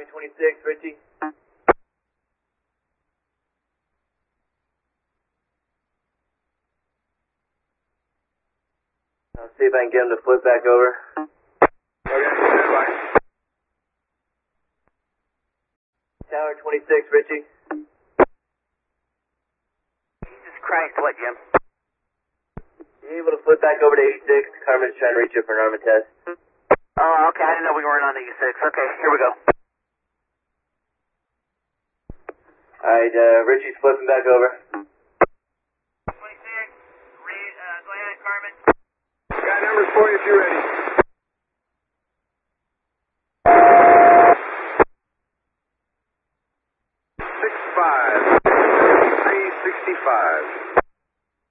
26, Richie. I'll see if I can get him to flip back over. Okay, stand by. Tower 26, Richie. Jesus Christ, what, Jim? You able to flip back over to 86? Carmen's trying to reach you for an armor test. Oh, okay, I didn't know we weren't on 86. Okay, here we go. Alright, Richie's flipping back over. 26, go ahead, Carmen. Got numbers for you if you're ready. 65. 6365.